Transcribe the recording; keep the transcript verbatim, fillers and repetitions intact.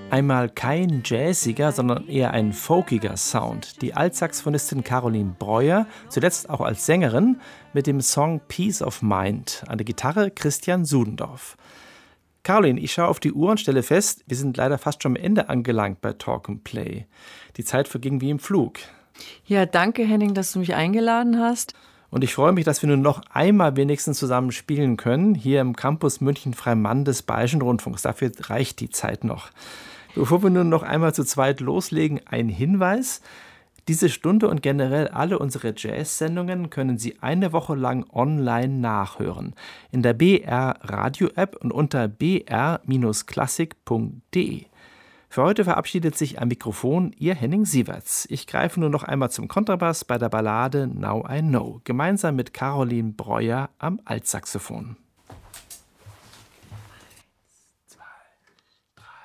Einmal kein jazziger, sondern eher ein folkiger Sound. Die Altsaxophonistin Caroline Breuer, zuletzt auch als Sängerin, mit dem Song Peace of Mind. An der Gitarre Christian Sudendorf. Caroline, ich schaue auf die Uhr und stelle fest, wir sind leider fast schon am Ende angelangt bei Talk and Play. Die Zeit verging wie im Flug. Ja, danke Henning, dass du mich eingeladen hast. Und ich freue mich, dass wir nun noch einmal wenigstens zusammen spielen können, hier im Campus München-Freimann des Bayerischen Rundfunks. Dafür reicht die Zeit noch. Bevor wir nun noch einmal zu zweit loslegen, ein Hinweis. Diese Stunde und generell alle unsere Jazz-Sendungen können Sie eine Woche lang online nachhören. In der B R-Radio-App und unter b r Bindestrich klassik punkt de. Für heute verabschiedet sich am Mikrofon Ihr Henning Sieverts. Ich greife nur noch einmal zum Kontrabass bei der Ballade Now I Know, gemeinsam mit Caroline Breuer am Altsaxophon.